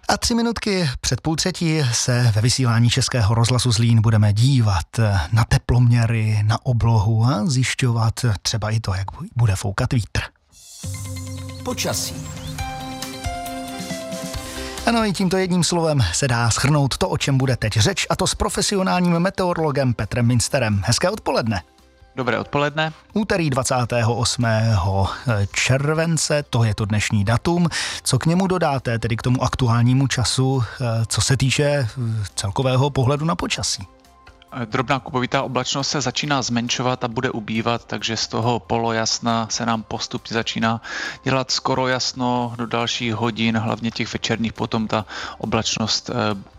A 3 minutky před 2:30 se ve vysílání Českého rozhlasu Zlín budeme dívat na teploměry, na oblohu a zjišťovat třeba i to, jak bude foukat vítr. Počasí. Ano, i tímto jedním slovem se dá shrnout to, o čem bude teď řeč, a to s profesionálním meteorologem Petrem Münsterem. Hezké odpoledne. Dobré odpoledne. Úterý 28. července, to je to dnešní datum. Co k němu dodáte, tedy k tomu aktuálnímu času, co se týče celkového pohledu na počasí? Drobná kupovitá oblačnost se začíná zmenšovat a bude ubývat, takže z toho polojasna se nám postupně začíná dělat skoro jasno do dalších hodin, hlavně těch večerních, potom ta oblačnost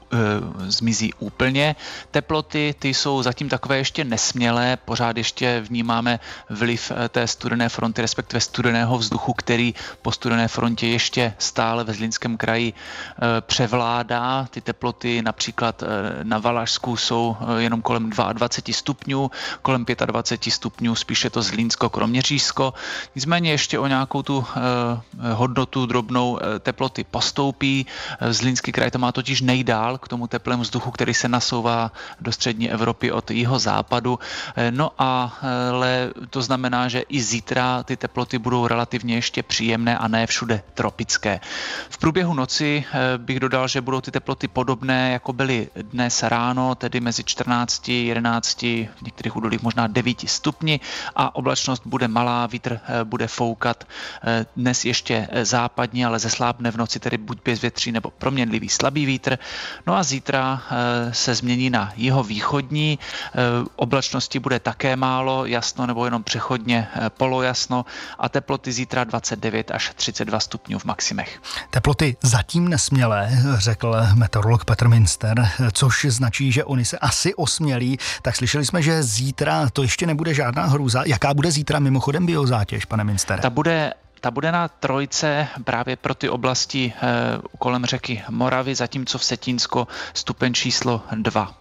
zmizí úplně. Teploty, ty jsou zatím takové ještě nesmělé, pořád ještě vnímáme vliv té studené fronty, respektive studeného vzduchu, který po studené frontě ještě stále ve Zlínském kraji převládá. Ty teploty například na Valašsku jsou jenom kolem 22 stupňů, kolem 25 stupňů, spíše to Zlínsko-Kroměřížsko. Nicméně ještě o nějakou tu hodnotu drobnou teploty postoupí. Zlínský kraj to má totiž nejdál k tomu teplému vzduchu, který se nasouvá do střední Evropy od jihozápadu. No ale to znamená, že i zítra ty teploty budou relativně ještě příjemné a ne všude tropické. V průběhu noci bych dodal, že budou ty teploty podobné, jako byly dnes ráno, tedy mezi 14, 11, v některých údolích možná 9 stupni a oblačnost bude malá, vítr bude foukat dnes ještě západně, ale zeslábne v noci, tedy buď bezvětří nebo proměnlivý slabý vítr. No a zítra se změní na jihovýchodní, oblačnosti bude také málo, jasno nebo jenom přechodně polojasno a teploty zítra 29 až 32 stupňů v maximech. Teploty zatím nesmělé, řekl meteorolog Petr Münster, což značí, že oni se asi osmělí. Tak slyšeli jsme, že zítra to ještě nebude žádná hrůza. Jaká bude zítra mimochodem biozátěž, pane Münster? Ta bude na 3 právě pro ty oblasti kolem řeky Moravy, zatímco v Setínsko stupeň číslo 2.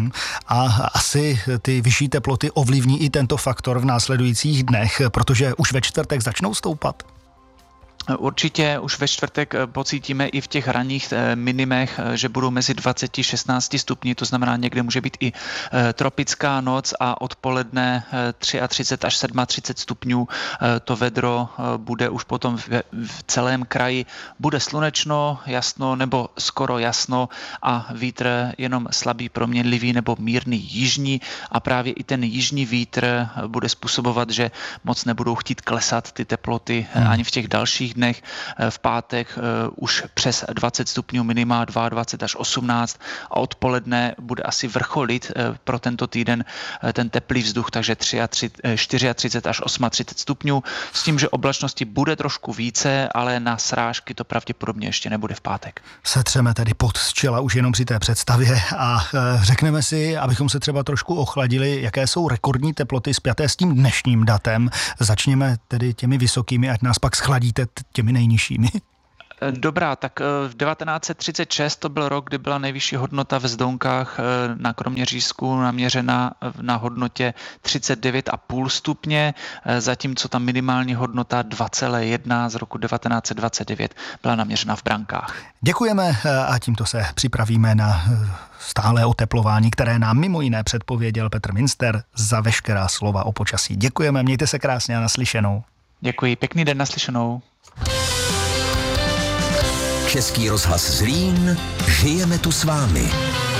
A asi ty vyšší teploty ovlivní i tento faktor v následujících dnech, protože už ve čtvrtek začnou stoupat? Určitě už ve čtvrtek pocítíme i v těch ranních minimech, že budou mezi 20-16 stupni, to znamená někde může být i tropická noc a odpoledne 33 až 37 stupňů. To vedro bude už potom v celém kraji. Bude slunečno, jasno nebo skoro jasno a vítr jenom slabý proměnlivý nebo mírný jižní a právě i ten jižní vítr bude způsobovat, že moc nebudou chtít klesat ty teploty ani v těch dalších dnech. V pátek už přes 20 stupňů minima, 22 až 18 a odpoledne bude asi vrcholit pro tento týden ten teplý vzduch, takže 34 až 38 stupňů, s tím, že oblačnosti bude trošku více, ale na srážky to pravděpodobně ještě nebude v pátek. Setřeme tedy pot z čela už jenom při té představě a řekneme si, abychom se třeba trošku ochladili, jaké jsou rekordní teploty spjaté s tím dnešním datem. Začněme tedy těmi vysokými, ať nás pak schladíte těmi nejnižšími. Dobrá, tak v 1936 to byl rok, kdy byla nejvyšší hodnota ve Zdonkách na Kroměřížsku naměřena na hodnotě 39,5 stupně, zatímco ta minimální hodnota 2,1 z roku 1929 byla naměřena v Brankách. Děkujeme a tímto se připravíme na stálé oteplování, které nám mimo jiné předpověděl Petr Münster. Za veškerá slova o počasí děkujeme, mějte se krásně a naslyšenou. Děkuji, pěkný den, naslyšenou. Český rozhlas Zlín, žijeme tu s vámi.